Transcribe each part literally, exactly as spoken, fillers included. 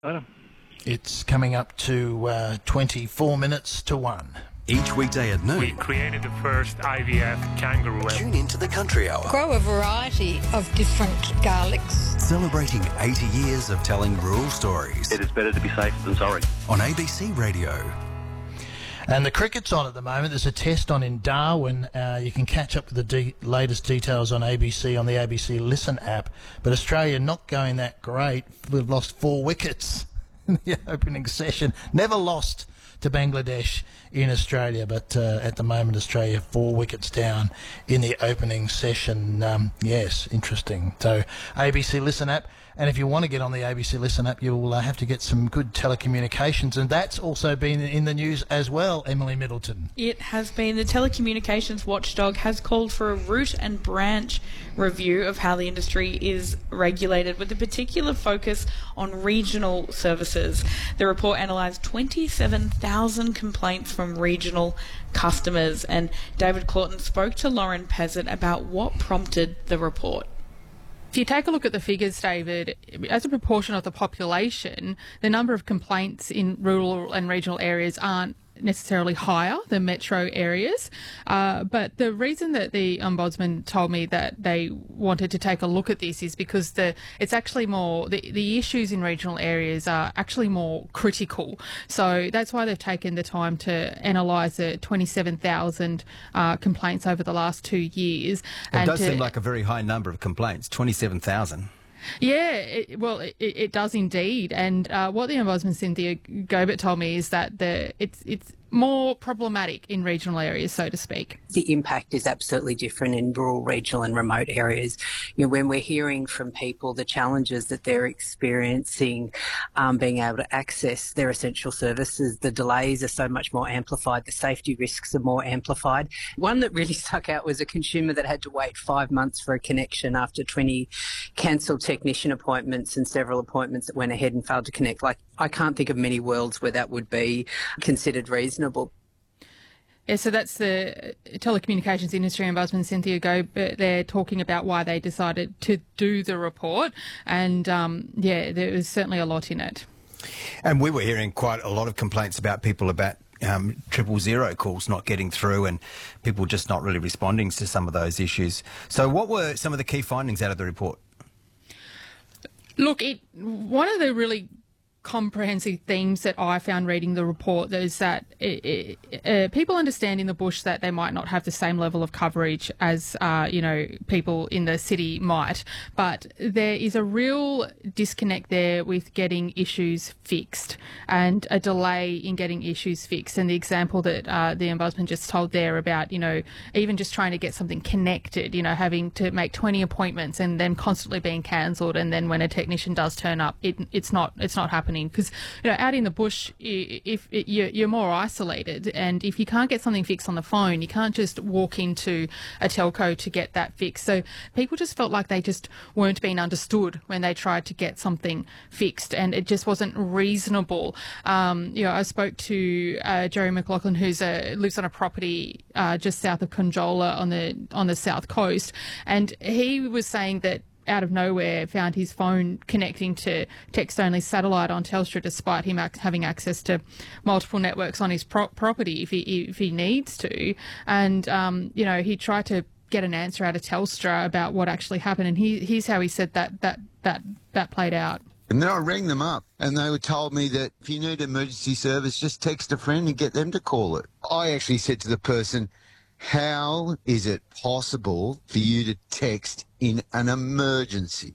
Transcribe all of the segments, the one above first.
Adam. It's coming up to uh, twenty-four minutes to one. Each weekday at noon, We created the first I V F kangaroo. tune into the Country Hour. Grow a variety of different garlics. Celebrating eighty years of telling rural stories. It is better to be safe than sorry. On A B C Radio. And the cricket's on at the moment. There's a test on in Darwin. Uh, you can catch up with the de- latest details on A B C on the A B C Listen app. But Australia not going that great. We've lost four wickets in the opening session. Never lost to Bangladesh in Australia, but uh, at the moment Australia four wickets down in the opening session. Um, yes, interesting. So A B C Listen app, and if you want to get on the A B C Listen app, you'll uh, have to get some good telecommunications, and that's also been in the news as well, Emily Middleton. It has been. The telecommunications watchdog has called for a root and branch review of how the industry is regulated, with a particular focus on regional services. The report analysed twenty-seven thousand complaints from regional customers, and David Claughton spoke to Lauren Peasant about what prompted the report. If you take a look at the figures, David, as a proportion of the population, the number of complaints in rural and regional areas aren't necessarily higher than metro areas. Uh, but the reason that the Ombudsman told me that they wanted to take a look at this is because the it's actually more, the, the issues in regional areas are actually more critical. So that's why they've taken the time to analyse the twenty-seven thousand uh, complaints over the last two years. It and does to, seem like a very high number of complaints, twenty-seven thousand. Yeah, it, well, it, it does indeed. And uh, what the Ombudsman Cynthia Gobert told me is that the it's it's more problematic in regional areas, so to speak. The impact is absolutely different in rural, regional and remote areas. You know, when we're hearing from people the challenges that they're experiencing um, being able to access their essential services, the delays are so much more amplified, the safety risks are more amplified. One that really stuck out was a consumer that had to wait five months for a connection after twenty cancelled technician appointments and several appointments that went ahead and failed to connect. Like, I can't think of many worlds where that would be considered reasonable. Yeah, so that's the telecommunications industry ombudsman Cynthia Gobert. They're talking about why they decided to do the report, and um, yeah, there was certainly a lot in it. And we were hearing quite a lot of complaints about people about um, triple zero calls not getting through and people just not really responding to some of those issues. So what were some of the key findings out of the report? Look, it, one of the really comprehensive themes that I found reading the report is that it, it, uh, people understand in the bush that they might not have the same level of coverage as, uh, you know, people in the city might, but there is a real disconnect there with getting issues fixed and a delay in getting issues fixed. And the example that uh, the Ombudsman just told there about, you know, even just trying to get something connected, you know, having to make twenty appointments and then constantly being cancelled, and then when a technician does turn up, it, it's not it's not happening. Because, you know, out in the bush, if you're more isolated, and if you can't get something fixed on the phone, you can't just walk into a telco to get that fixed. So people just felt like they just weren't being understood when they tried to get something fixed, and it just wasn't reasonable. Um, you know, I spoke to uh, Jerry McLaughlin, who's a, lives on a property uh, just south of Conjola on the on the south coast, and he was saying that out of nowhere found his phone connecting to text-only satellite on Telstra, despite him ac- having access to multiple networks on his pro- property if he if he needs to. And um, you know, he tried to get an answer out of Telstra about what actually happened, and he, here's how he said that that that that played out. And then I rang them up and they were told me that if you need emergency service, just text a friend and get them to call it. I actually said to the person, how is it possible for you to text in an emergency?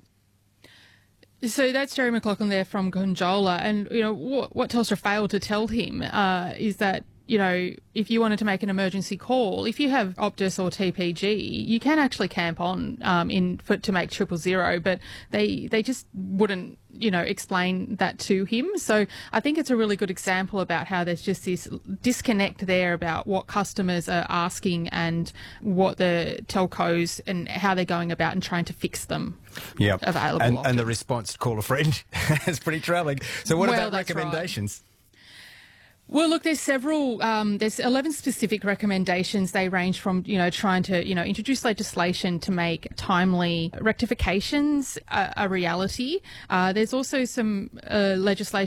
So that's Jerry McLaughlin there from Conjola. And, you know, what, what Telstra failed to tell him uh, is that, you know, if you wanted to make an emergency call, if you have Optus or T P G, you can actually camp on um, in for, to make triple zero, but they they just wouldn't, you know, explain that to him. So I think it's a really good example about how there's just this disconnect there about what customers are asking and what the telcos and how they're going about and trying to fix them. Yeah, available and, and the response to call a friend is pretty troubling. So what well, about recommendations? Right. Well, look, there's several, um, there's eleven specific recommendations. They range from, you know, trying to, you know, introduce legislation to make timely rectifications a, a reality. Uh, there's also some uh, legislation